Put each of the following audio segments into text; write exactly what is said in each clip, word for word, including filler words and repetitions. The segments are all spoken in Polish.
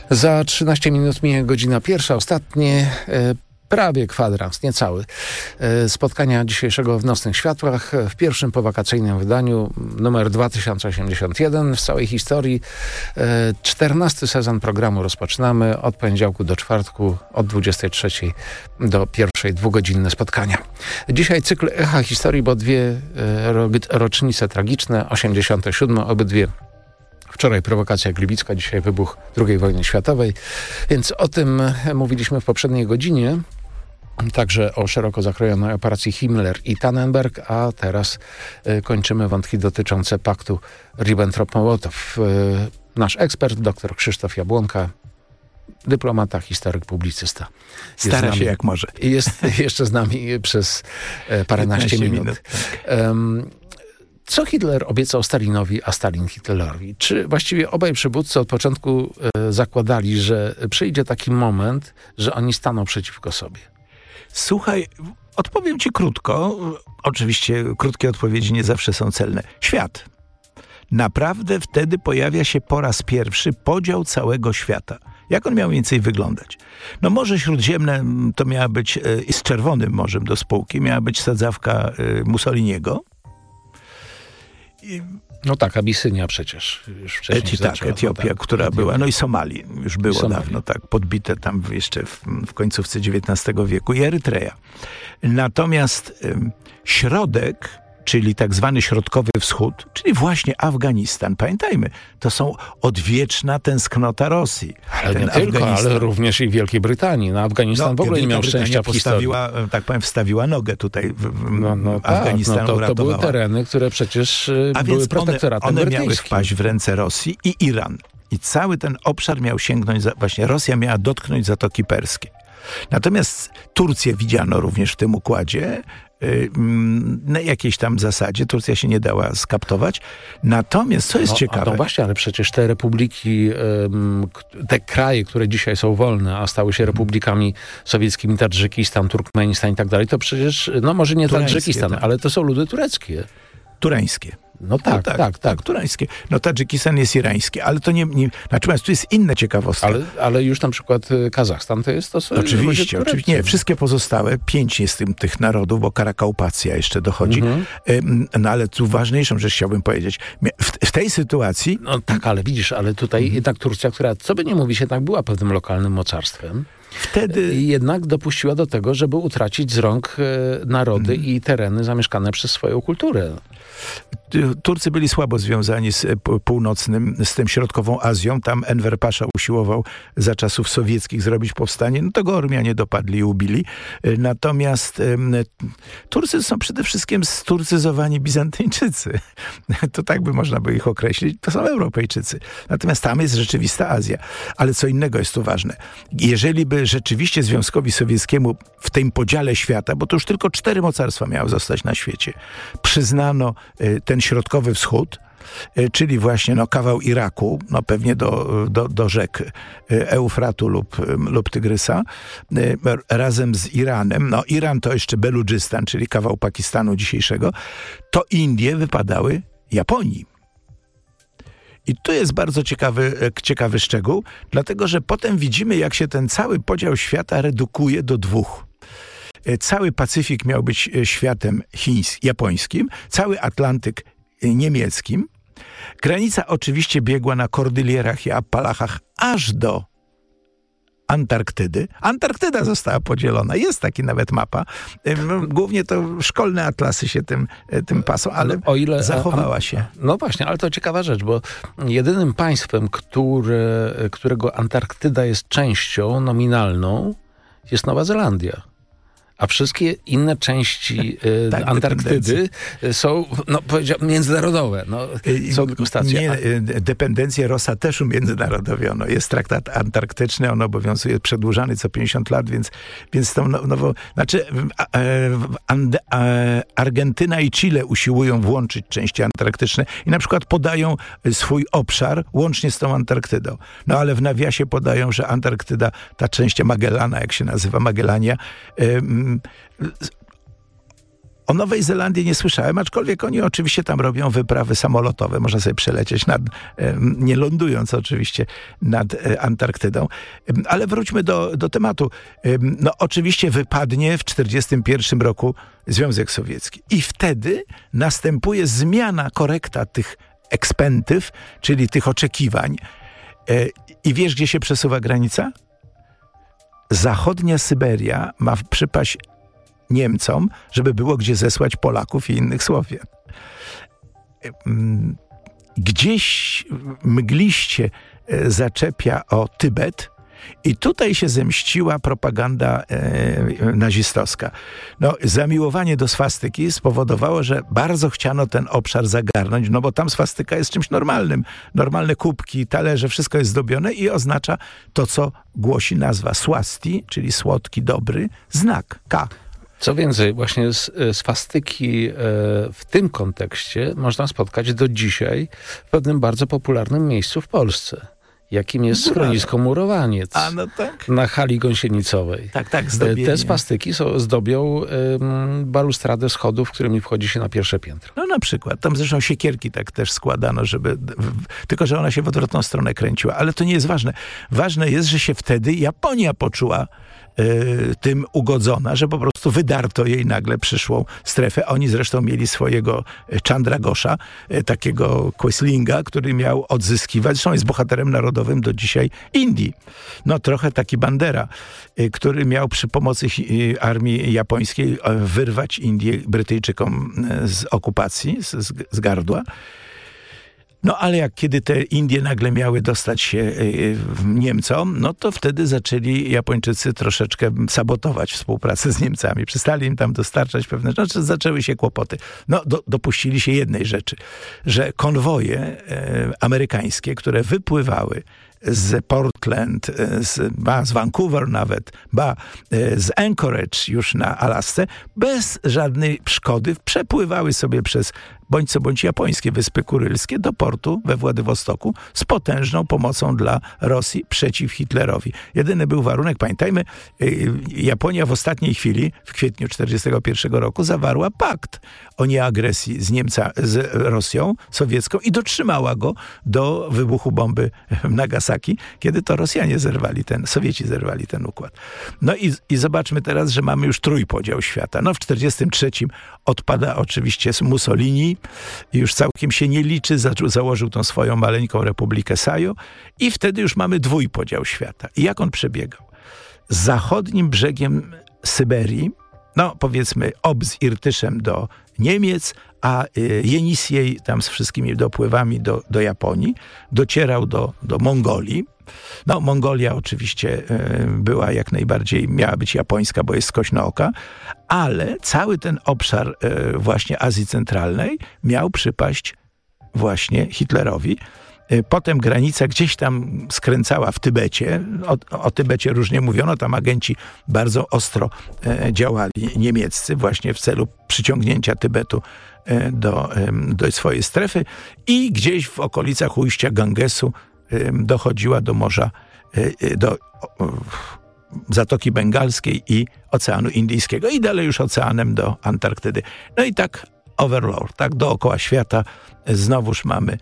Za trzynaście minut minie godzina pierwsza, ostatnie, e, prawie kwadrans, niecały, e, spotkania dzisiejszego w Nocnych Światłach w pierwszym powakacyjnym wydaniu, numer dwa tysiące osiemdziesiąt jeden w całej historii. E, czternasty sezon programu rozpoczynamy od poniedziałku do czwartku, od dwudziestej trzeciej do pierwszej, dwugodzinne spotkania. Dzisiaj cykl Echa Historii, bo dwie e, ro, rocznice tragiczne, osiemdziesiąte siódme, obydwie wczoraj prowokacja gliwicka, dzisiaj wybuch drugiej wojny światowej, więc o tym mówiliśmy w poprzedniej godzinie, także o szeroko zakrojonej operacji Himmler i Tannenberg, a teraz y, kończymy wątki dotyczące paktu Ribbentrop-Mołotow. Y, nasz ekspert, dr Krzysztof Jabłonka, dyplomata, historyk, publicysta. Stara się jak może. I jest jeszcze z nami przez y, paręnaście minut. minut tak. um, Co Hitler obiecał Stalinowi, a Stalin Hitlerowi? Czy właściwie obaj przywódcy od początku e, zakładali, że przyjdzie taki moment, że oni staną przeciwko sobie? Słuchaj, odpowiem ci krótko. Oczywiście krótkie odpowiedzi nie zawsze są celne. Świat. Naprawdę wtedy pojawia się po raz pierwszy podział całego świata. Jak on miał mniej więcej wyglądać? No Morze Śródziemne to miała być, e, z Czerwonym Morzem do spółki, miała być sadzawka e, Mussoliniego. No tak, Abisynia przecież już wcześniej Eti, tak, zaczęła, Etiopia, no tak, która Etiopia. była, no i Somali już było Somalia. dawno, tak, podbite tam jeszcze w, w końcówce dziewiętnastego wieku i Erytrea. Natomiast ym, środek, czyli tak zwany Środkowy Wschód, czyli właśnie Afganistan, pamiętajmy, to są odwieczna tęsknota Rosji. Ale Ten nie tylko, Afganistan, ale również i Wielkiej Brytanii. No Afganistan no, w ogóle nie miał Wielka szczęścia w historii. postawiła, tak powiem, wstawiła nogę tutaj w, w No, no Afganistan tak, no to, to uratowała. były tereny, które przecież A były więc protektoratem one, one miały brytyjskim. wpaść w ręce Rosji i Iran. I cały ten obszar miał sięgnąć, za, właśnie Rosja miała dotknąć Zatoki Perskiej. Natomiast Turcję widziano również w tym układzie, yy, na jakiejś tam zasadzie. Turcja się nie dała skaptować. Natomiast, co jest no, ciekawe... No właśnie, ale przecież te republiki, ym, te kraje, które dzisiaj są wolne, a stały się republikami sowieckimi, Tadżykistan, Turkmenistan i tak dalej, to przecież, no może nie Turańskie, Tadżykistan, tak. ale to są ludy tureckie. Turańskie. No tak, no tak, tak, tak. Turańskie. No Tadżykistan jest irański, ale to nie... nie natomiast tu jest inna ciekawostka. Ale, ale już na przykład Kazachstan to jest to są Oczywiście, oczywiście. Nie, wszystkie pozostałe, pięć jest tym, tych narodów, bo Karakaupacja jeszcze dochodzi. Mhm. No ale tu ważniejszą rzecz chciałbym powiedzieć. W, w tej sytuacji... No tak, ale widzisz, ale tutaj mhm. jednak Turcja, która, co by nie mówić, jednak była pewnym lokalnym mocarstwem, wtedy jednak dopuściła do tego, żeby utracić z rąk e, narody mhm. i tereny zamieszkane przez swoją kulturę. Turcy byli słabo związani z północnym, z tym środkową Azją. Tam Enver Pasza usiłował za czasów sowieckich zrobić powstanie. No to go Ormianie dopadli i ubili. Natomiast um, Turcy są przede wszystkim sturcyzowani Bizantyjczycy. To tak by można by ich określić. To są Europejczycy. Natomiast tam jest rzeczywista Azja. Ale co innego jest tu ważne. Jeżeli by rzeczywiście Związkowi Sowieckiemu w tym podziale świata, bo to już tylko cztery mocarstwa miały zostać na świecie, przyznano ten Środkowy Wschód, czyli właśnie no, kawał Iraku, no pewnie do, do, do rzek Eufratu lub, lub Tygrysa, razem z Iranem, no Iran to jeszcze Beludżystan, czyli kawał Pakistanu dzisiejszego, to Indie wypadały Japonii. I tu jest bardzo ciekawy, ciekawy szczegół, dlatego że potem widzimy, jak się ten cały podział świata redukuje do dwóch. Cały Pacyfik miał być światem chińskim, japońskim, cały Atlantyk niemieckim. Granica oczywiście biegła na Kordylierach i Appalachach aż do Antarktydy. Antarktyda została podzielona. Jest taki nawet mapa. Głównie to szkolne atlasy się tym, tym pasą, ale o ile, zachowała się. No właśnie, ale to ciekawa rzecz, bo jedynym państwem, które, którego Antarktyda jest częścią nominalną, jest Nowa Zelandia. A wszystkie inne części y, tak, Antarktydy są, no powiedziałbym, międzynarodowe. No, są tylko stacje. Nie, dependencje Rossa też umiędzynarodowiono. Jest traktat antarktyczny, on obowiązuje przedłużany co pięćdziesiąt lat, więc, więc tą nową... Znaczy, a, a, a, Argentyna i Chile usiłują włączyć części antarktyczne i na przykład podają swój obszar łącznie z tą Antarktydą. No ale w nawiasie podają, że Antarktyda, ta część Magellana, jak się nazywa, Magellania, y, O Nowej Zelandii nie słyszałem, aczkolwiek oni oczywiście tam robią wyprawy samolotowe. Można sobie przelecieć, nad, nie lądując oczywiście nad Antarktydą. Ale wróćmy do, do tematu. No oczywiście wypadnie w czterdziestym pierwszym roku Związek Sowiecki. I wtedy następuje zmiana, korekta tych ekspentyw, czyli tych oczekiwań. I wiesz, gdzie się przesuwa granica? Zachodnia Syberia ma przypaść Niemcom, żeby było gdzie zesłać Polaków i innych Słowian. Gdzieś mgliście zaczepia o Tybet i tutaj się zemściła propaganda e, nazistowska. No, zamiłowanie do swastyki spowodowało, że bardzo chciano ten obszar zagarnąć, no bo tam swastyka jest czymś normalnym. Normalne kubki, talerze, wszystko jest zdobione i oznacza to, co głosi nazwa swasti, czyli słodki, dobry, znak K. Co więcej, właśnie z swastyki w tym kontekście można spotkać do dzisiaj w pewnym bardzo popularnym miejscu w Polsce, jakim jest schronisko Murowaniec. A, no tak. Na hali gąsienicowej. Tak, tak, zdobienie. Te swastyki są, zdobią um, balustradę schodów, którymi wchodzi się na pierwsze piętro. No na przykład. Tam zresztą siekierki tak też składano, żeby... W, tylko, że ona się w odwrotną stronę kręciła. Ale to nie jest ważne. Ważne jest, że się wtedy Japonia poczuła y, tym ugodzona, że po prostu wydarto jej nagle przyszłą strefę. Oni zresztą mieli swojego Chandragosha, y, takiego Quislinga, który miał odzyskiwać. Zresztą jest bohaterem narodowym do dzisiaj Indii. No trochę taki Bandera, y, który miał przy pomocy y, armii japońskiej y, wyrwać Indię Brytyjczykom y, z okupacji, z, z gardła. No ale jak kiedy te Indie nagle miały dostać się y, Niemcom, no to wtedy zaczęli Japończycy troszeczkę sabotować współpracę z Niemcami. Przestali im tam dostarczać pewne rzeczy, zaczęły się kłopoty. No do, dopuścili się jednej rzeczy, że konwoje y, amerykańskie, które wypływały z Portland, z, ba, z Vancouver nawet, ba, z Anchorage już na Alasce, bez żadnej szkody przepływały sobie przez bądź co bądź japońskie Wyspy Kurylskie do portu we Władywostoku z potężną pomocą dla Rosji przeciw Hitlerowi. Jedyny był warunek, pamiętajmy, Japonia w ostatniej chwili, w kwietniu czterdziestego pierwszego roku, zawarła pakt o nieagresji z Niemca, z Rosją sowiecką i dotrzymała go do wybuchu bomby w Nagasaki, kiedy to Rosjanie zerwali ten, Sowieci zerwali ten układ. No i, i zobaczmy teraz, że mamy już trójpodział świata. No w czterdziestym trzecim odpada oczywiście Mussolini, już całkiem się nie liczy, zaczął, założył tą swoją maleńką Republikę Sajo i wtedy już mamy dwójpodział świata. I jak on przebiegał? Zachodnim brzegiem Syberii, no powiedzmy Ob z Irtyszem do Niemiec, a y, Jenisej tam z wszystkimi dopływami do, do Japonii, docierał do, do Mongolii. No Mongolia oczywiście y, była jak najbardziej, miała być japońska, bo jest skośna oka, ale cały ten obszar y, właśnie Azji Centralnej miał przypaść właśnie Hitlerowi. Potem granica gdzieś tam skręcała w Tybecie. O, o Tybecie różnie mówiono, tam agenci bardzo ostro e, działali niemieccy właśnie w celu przyciągnięcia Tybetu e, do, e, do swojej strefy i gdzieś w okolicach ujścia Gangesu e, dochodziła do morza, e, do o, Zatoki Bengalskiej i Oceanu Indyjskiego i dalej już oceanem do Antarktydy. No i tak overlord, tak dookoła świata znowuż mamy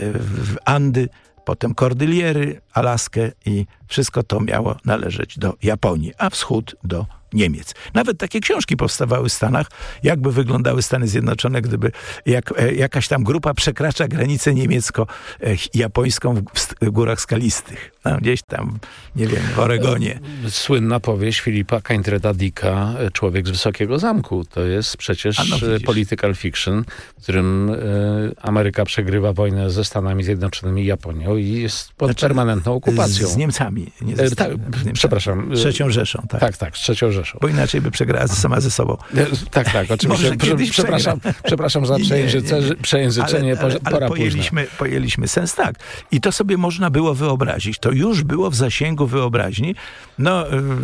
w Andy, potem Kordyliery, Alaskę i wszystko to miało należeć do Japonii, a wschód do Niemiec. Nawet takie książki powstawały w Stanach, jakby wyglądały Stany Zjednoczone, gdyby jak, jakaś tam grupa przekracza granicę niemiecko-japońską w górach skalistych. No, gdzieś tam, nie wiem, w Oregonie. Słynna powieść Filipa Kaintreda Dicka, Człowiek z Wysokiego Zamku. To jest przecież no, political fiction, w którym y, Ameryka przegrywa wojnę ze Stanami Zjednoczonymi i Japonią i jest pod znaczy, permanentną okupacją. Z, z Niemcami. Nie ze e, tak, przepraszam. Z trzecią Rzeszą, tak. Tak, tak, z trzecią Rzeszą. Bo inaczej by przegrała sama ze sobą. Tak, tak, oczywiście. Przepraszam, przepraszam za przejęzyce, przejęzyczenie, ale, ale, pora ale pojęliśmy, późna. pojęliśmy sens, tak. I to sobie można było wyobrazić. To już było w zasięgu wyobraźni. No,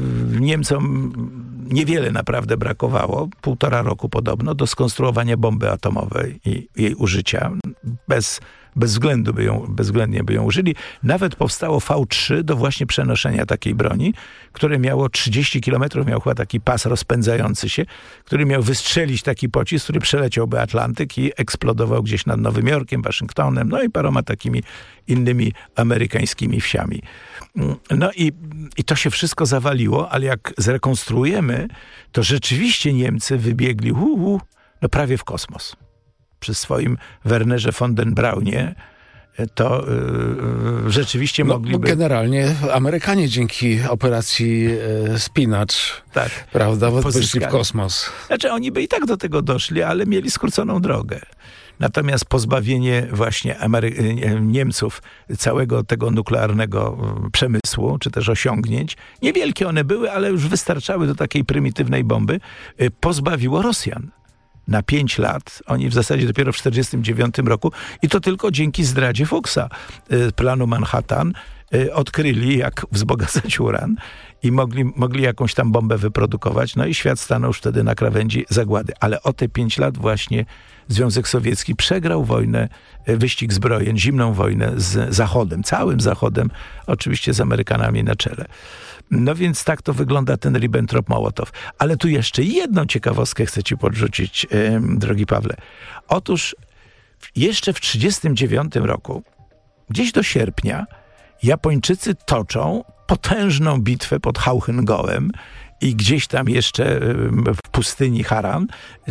Niemcom niewiele naprawdę brakowało, półtora roku podobno, do skonstruowania bomby atomowej i jej użycia bez bez względu by ją, bezwzględnie by ją użyli. Nawet powstało V trzy do właśnie przenoszenia takiej broni, które miało trzydzieści kilometrów, miał chyba taki pas rozpędzający się, który miał wystrzelić taki pocisk, który przeleciałby Atlantyk i eksplodował gdzieś nad Nowym Jorkiem, Waszyngtonem, no i paroma takimi innymi amerykańskimi wsiami. No i, i to się wszystko zawaliło, ale jak zrekonstruujemy, to rzeczywiście Niemcy wybiegli hu, hu, no prawie w kosmos. Przy swoim Wernerze von den Braunie to yy, rzeczywiście no, mogliby... Generalnie Amerykanie dzięki operacji yy, Spinacz, tak, prawda, wyszli w kosmos. Znaczy oni by i tak do tego doszli, ale mieli skróconą drogę. Natomiast pozbawienie właśnie Amery- Niemców całego tego nuklearnego przemysłu, czy też osiągnięć, niewielkie one były, ale już wystarczały do takiej prymitywnej bomby, pozbawiło Rosjan. Na pięć lat, oni w zasadzie dopiero w czterdziestym dziewiątym roku i to tylko dzięki zdradzie Fuchsa, planu Manhattan, odkryli, jak wzbogacać uran i mogli, mogli jakąś tam bombę wyprodukować, no i świat stanął już wtedy na krawędzi zagłady. Ale o te pięć lat właśnie Związek Sowiecki przegrał wojnę, wyścig zbrojeń, zimną wojnę z Zachodem, całym Zachodem, oczywiście z Amerykanami na czele. No więc tak to wygląda ten Ribbentrop-Mołotow. Ale tu jeszcze jedną ciekawostkę chcę ci podrzucić, yy, drogi Pawle. Otóż jeszcze w trzydziestym dziewiątym roku, gdzieś do sierpnia, Japończycy toczą potężną bitwę pod Hauchengołem i gdzieś tam jeszcze w pustyni Haran,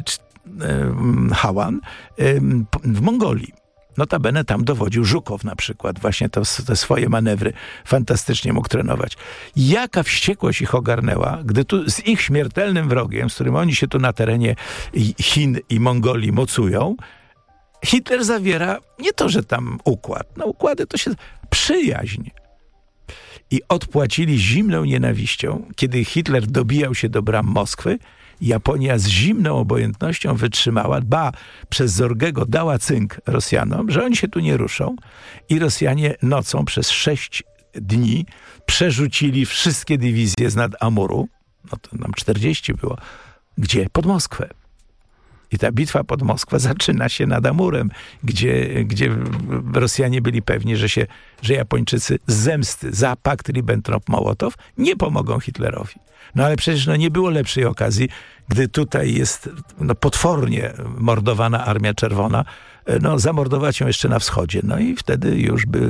Hawan, w Mongolii. Notabene tam dowodził Żukow na przykład. Właśnie to, te swoje manewry fantastycznie mógł trenować. Jaka wściekłość ich ogarnęła, gdy tu z ich śmiertelnym wrogiem, z którym oni się tu na terenie Chin i Mongolii mocują, Hitler zawiera nie to, że tam układ. No układy to się... przyjaźń. I odpłacili zimną nienawiścią. Kiedy Hitler dobijał się do bram Moskwy, Japonia z zimną obojętnością wytrzymała, ba, przez Zorgego dała cynk Rosjanom, że oni się tu nie ruszą i Rosjanie nocą przez sześć dni przerzucili wszystkie dywizje z nad Amuru, no to nam czterdzieści było, gdzie? Pod Moskwę. I ta bitwa pod Moskwę zaczyna się nad Amurem, gdzie, gdzie Rosjanie byli pewni, że, się, że Japończycy z zemsty za pakt Ribbentrop-Mołotow nie pomogą Hitlerowi. No ale przecież no, nie było lepszej okazji, gdy tutaj jest no, potwornie mordowana Armia Czerwona, no zamordować ją jeszcze na wschodzie. No i wtedy już by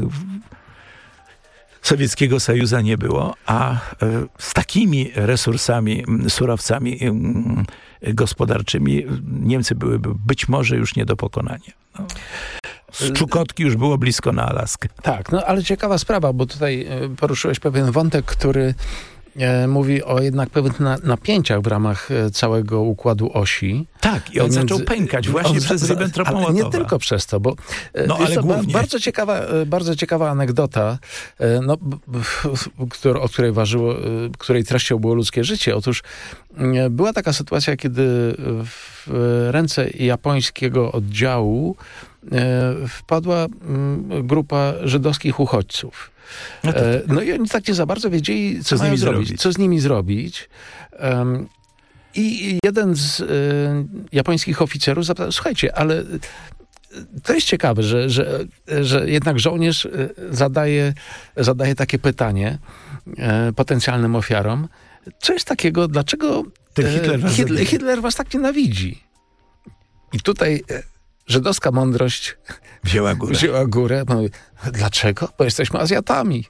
Sowieckiego Sojuza nie było, a z takimi resursami, surowcami gospodarczymi Niemcy byłyby być może już nie do pokonania. No. Z Czukotki już było blisko na Alaskę. Tak, no ale ciekawa sprawa, bo tutaj poruszyłeś pewien wątek, który e, mówi o jednak pewnych na, napięciach w ramach całego układu osi. Tak, i on między, zaczął pękać właśnie on, przez Ribbentrop-Mołotowa. Ale nie tylko przez to, bo no, ale to, głównie. bardzo ciekawa, bardzo ciekawa anegdota, no, który, o której ważyło, której treścią było ludzkie życie. Otóż była taka sytuacja, kiedy w ręce japońskiego oddziału wpadła grupa żydowskich uchodźców. No, tak. no i oni tak nie za bardzo wiedzieli, co, co z nimi zrobić, zrobić, co z nimi zrobić. Um, I jeden z y, japońskich oficerów zapytał, słuchajcie, ale to jest ciekawe, że, że, że jednak żołnierz zadaje, zadaje takie pytanie y, potencjalnym ofiarom. Co jest takiego, dlaczego Ten Hitler, was Hitler, Hitler was tak nienawidzi? I tutaj żydowska mądrość wzięła górę. Wzięła górę. Mówi, dlaczego? Bo jesteśmy Azjatami.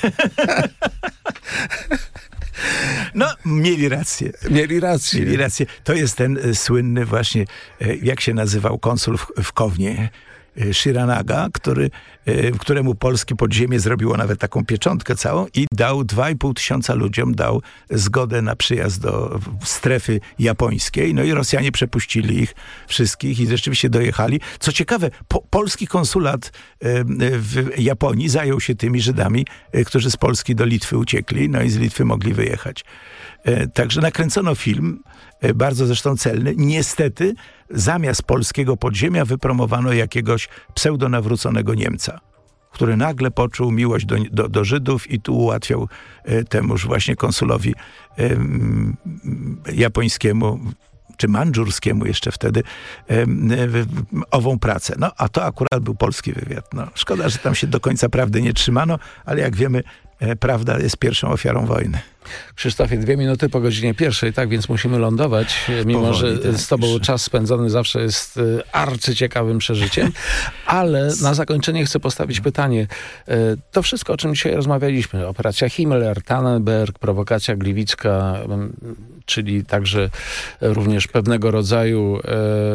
No, mieli rację. Mieli rację. Mieli rację. To jest ten y, słynny właśnie, y, jak się nazywał konsul w, w Kownie, y, Shiranaga, który, y, któremu polskie podziemie zrobiło nawet taką pieczątkę całą i dał dwa i pół tysiąca ludziom, dał zgodę na przyjazd do strefy japońskiej. No i Rosjanie przepuścili ich wszystkich i rzeczywiście dojechali. Co ciekawe, po, polski konsulat y, w Japonii zajął się tymi Żydami, y, którzy z Polski do Litwy uciekli, no i z Litwy mogli wyjechać. Y, także nakręcono film, y, bardzo zresztą celny. Niestety zamiast polskiego podziemia wypromowano jakiegoś pseudonawróconego Niemca, który nagle poczuł miłość do, do, do Żydów i tu ułatwiał y, temuż właśnie konsulowi y, japońskiemu, czy Mandżurskiemu jeszcze wtedy, em, w- ową pracę. No, a to akurat był polski wywiad. No, szkoda, że tam się do końca prawdy nie trzymano, ale jak wiemy, e, prawda jest pierwszą ofiarą wojny. Krzysztofie, dwie minuty po godzinie pierwszej, tak więc musimy lądować, mimo Powoli, że tak, z tobą już. czas spędzony zawsze jest e, arcyciekawym przeżyciem, ale na zakończenie chcę postawić pytanie. E, To wszystko, o czym dzisiaj rozmawialiśmy, operacja Himmler, Tannenberg, prowokacja gliwicka, m, czyli także również pewnego rodzaju e,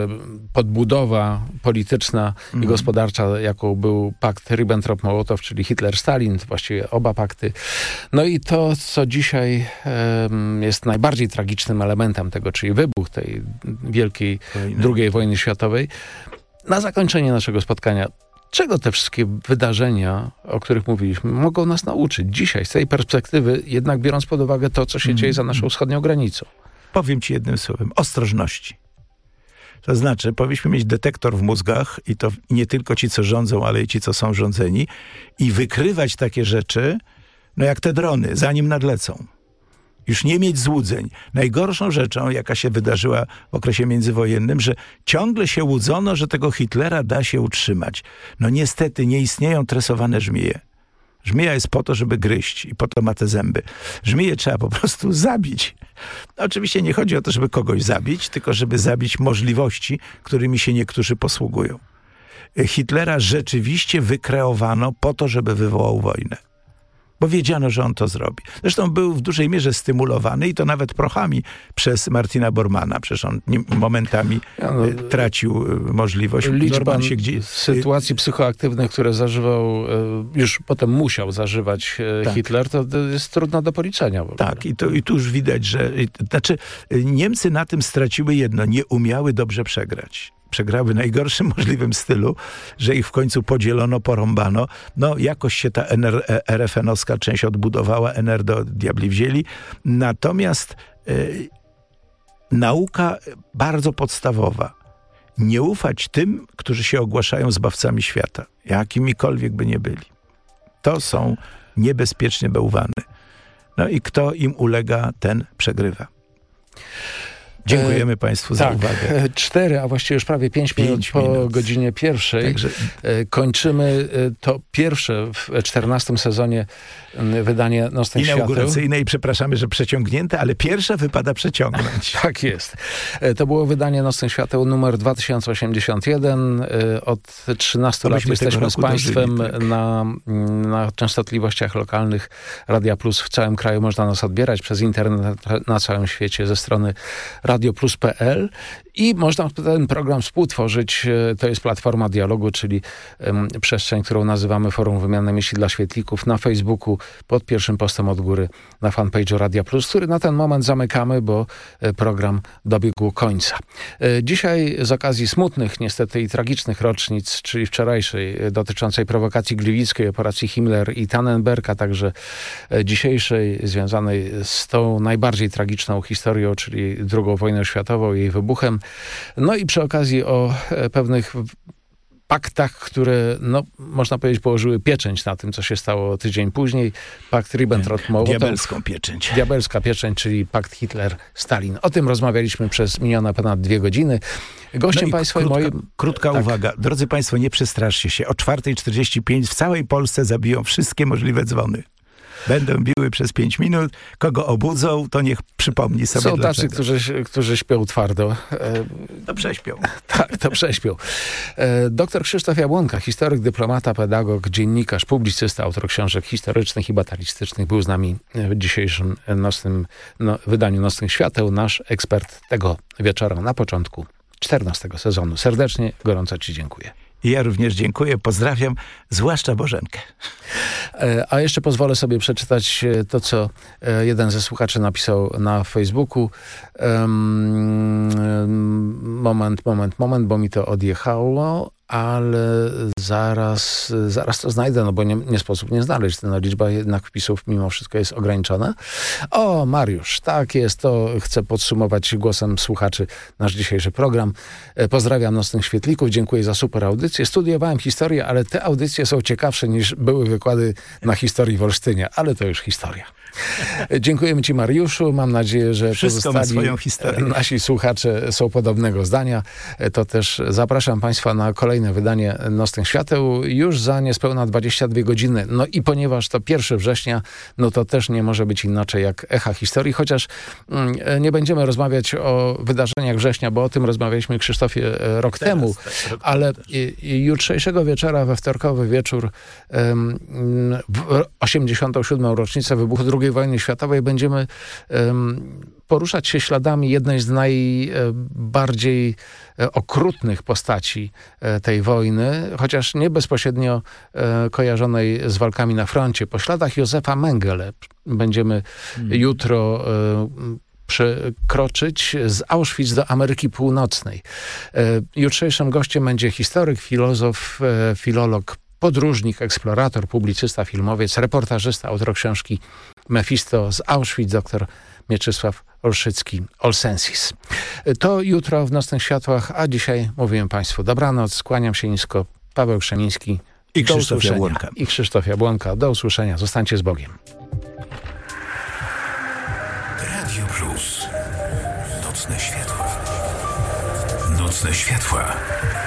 podbudowa polityczna i gospodarcza, jaką był pakt Ribbentrop-Mołotow, czyli Hitler-Stalin, właściwie oba pakty. No i to, co dzisiaj em, jest najbardziej tragicznym elementem tego, czyli wybuch tej wielkiej Wojny. drugiej wojny światowej. Na zakończenie naszego spotkania, czego te wszystkie wydarzenia, o których mówiliśmy, mogą nas nauczyć dzisiaj, z tej perspektywy, jednak biorąc pod uwagę to, co się dzieje za naszą wschodnią granicą? Powiem ci jednym słowem, ostrożności. To znaczy, powinniśmy mieć detektor w mózgach i to nie tylko ci, co rządzą, ale i ci, co są rządzeni i wykrywać takie rzeczy, no jak te drony, zanim nadlecą. Już nie mieć złudzeń. Najgorszą rzeczą, jaka się wydarzyła w okresie międzywojennym, że ciągle się łudzono, że tego Hitlera da się utrzymać. No niestety nie istnieją tresowane żmije. Żmija jest po to, żeby gryźć i po to ma te zęby. Żmiję trzeba po prostu zabić. No, oczywiście nie chodzi o to, żeby kogoś zabić, tylko żeby zabić możliwości, którymi się niektórzy posługują. Hitlera rzeczywiście wykreowano po to, żeby wywołał wojnę. Bo wiedziano, że on to zrobi. Zresztą był w dużej mierze stymulowany i to nawet prochami przez Martina Bormana. Przecież on nie, momentami Ja, no, e, tracił e, możliwość. Liczba Borman się gdzie, sytuacji psychoaktywnych, które zażywał, e, już potem musiał zażywać e, Tak. Hitler, to, to jest trudno do policzenia. w ogóle. Tak, i, to, i tu już widać, że... i- Znaczy, y, Niemcy na tym straciły jedno. Nie umiały dobrze przegrać. Przegrały w najgorszym możliwym stylu, że ich w końcu podzielono, porąbano. No, jakoś się ta N R, e, R F N-owska część odbudowała, N R do diabli wzięli. Natomiast y, nauka bardzo podstawowa. Nie ufać tym, którzy się ogłaszają zbawcami świata. Jakimikolwiek by nie byli. To są niebezpieczne bałwany. No i kto im ulega, ten przegrywa. Dziękujemy E, Państwu za tak, uwagę. e, cztery, a właściwie już prawie pięć, Pięć minut po minut. godzinie pierwszej. Także E, Kończymy e, to pierwsze w czternastym sezonie m, wydanie Nocnych Świateł. inauguracyjne i przepraszamy, że przeciągnięte, ale pierwsze wypada przeciągnąć. Tak jest. E, To było wydanie Nocnych Świateł numer dwa tysiące osiemdziesiąt jeden. E, Od trzynastu lat Abyśmy tego jesteśmy z roku Państwem dożyli, tak. na, na częstotliwościach lokalnych Radia Plus w całym kraju. Można nas odbierać przez internet na całym świecie ze strony radioplus kropka p l i można ten program współtworzyć. E, To jest platforma dialogu, czyli em, przestrzeń, którą nazywamy Forum Wymiany Myśli dla Świetlików na Facebooku pod pierwszym postem od góry na fanpage'u Radia Plus, który na ten moment zamykamy, bo e, program dobiegł końca. E, Dzisiaj z okazji smutnych, niestety i tragicznych rocznic, czyli wczorajszej e, dotyczącej prowokacji gliwickiej, operacji Himmler i Tannenberg, a także e, dzisiejszej związanej z tą najbardziej tragiczną historią, czyli drugą wojną światową, jej wybuchem. No i przy okazji o e, pewnych paktach, które, no, można powiedzieć, położyły pieczęć na tym, co się stało tydzień później. Pakt Ribbentrop-Mołotow. Diabelską pieczęć. Diabelska pieczęć, czyli pakt Hitler-Stalin. O tym rozmawialiśmy przez minione ponad dwie godziny. Gościem No i Państwa i krótka, moim... krótka tak. uwaga. Drodzy Państwo, nie przestraszcie się. O czwartej czterdzieści pięć w całej Polsce zabiją wszystkie możliwe dzwony. Będą biły przez pięć minut. Kogo obudzą, to niech przypomni sobie Są tacy, dlaczego. którzy, którzy śpią twardo. E, To prześpią. Tak, to prześpią. E, Doktor Krzysztof Jabłonka, historyk, dyplomata, pedagog, dziennikarz, publicysta, autor książek historycznych i batalistycznych, był z nami w dzisiejszym nocnym, no, wydaniu Nocnych Świateł. Nasz ekspert tego wieczora na początku czternastego sezonu. Serdecznie, gorąco Ci dziękuję. I ja również dziękuję, pozdrawiam, zwłaszcza Bożenkę. E, A jeszcze pozwolę sobie przeczytać e, to, co e, jeden ze słuchaczy napisał na Facebooku. Um, moment, moment, moment, bo mi to odjechało. ale zaraz, zaraz to znajdę, no bo nie, nie sposób nie znaleźć. No, liczba jednak wpisów mimo wszystko jest ograniczona. O, Mariusz, tak jest, to chcę podsumować głosem słuchaczy nasz dzisiejszy program. Pozdrawiam Nocnych Świetlików, dziękuję za super audycję. Studiowałem historię, ale te audycje są ciekawsze niż były wykłady na historii w Olsztynie, ale to już historia. Dziękujemy Ci, Mariuszu. Mam nadzieję, że Wszystko ma swoją historię. Nasi słuchacze są podobnego zdania. To też zapraszam Państwa na kolejne wydanie Nocnych Świateł już za niespełna dwadzieścia dwie godziny. No i ponieważ to pierwszego września, no to też nie może być inaczej jak Echa Historii, chociaż mm, nie będziemy rozmawiać o wydarzeniach września, bo o tym rozmawialiśmy, Krzysztofie, rok Teraz, temu, tak, rok ale temu i, i jutrzejszego wieczora, we wtorkowy wieczór, um, w osiemdziesiątą siódmą rocznicę wybuchu drugiej wojny światowej będziemy um, poruszać się śladami jednej z najbardziej okrutnych postaci tej wojny, chociaż nie bezpośrednio kojarzonej z walkami na froncie. Po śladach Józefa Mengele będziemy hmm. jutro przekroczyć z Auschwitz do Ameryki Północnej. Jutrzejszym gościem będzie historyk, filozof, filolog, podróżnik, eksplorator, publicysta, filmowiec, reportażysta, autor książki Mefisto z Auschwitz, dr Mieczysław Olszycki, Olsensis. To jutro w Nocnych Światłach, a dzisiaj mówiłem Państwu dobranoc, kłaniam się nisko, Paweł Krzemiński i Krzysztof Jabłonka. I Krzysztof Jabłonka. Do usłyszenia. Zostańcie z Bogiem. Radio Plus. Nocne Światła. Nocne Światła.